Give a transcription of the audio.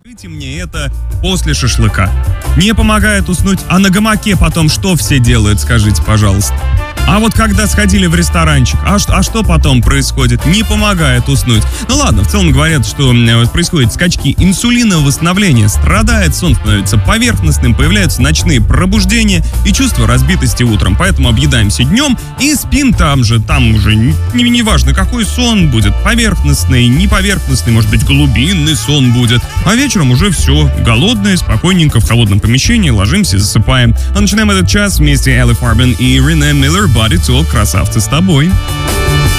Скажите мне это после шашлыка. Не помогает уснуть, а на гамаке потом что все делают, скажите, пожалуйста. А вот когда сходили в ресторанчик, а что потом происходит? Не помогает уснуть. Ну ладно, в целом говорят, что происходят скачки инсулина, восстановление, страдает, сон становится поверхностным, появляются ночные пробуждения и чувство разбитости утром. Поэтому объедаемся днем и спим там же. Там уже не важно, какой сон будет. Поверхностный, неповерхностный, может быть, глубинный сон будет. А вечером уже все. Голодные, спокойненько в холодном помещении ложимся и засыпаем. А начинаем этот час вместе Элли Фарбен и Рене Миллер. Body Talk. Красавцы с тобой.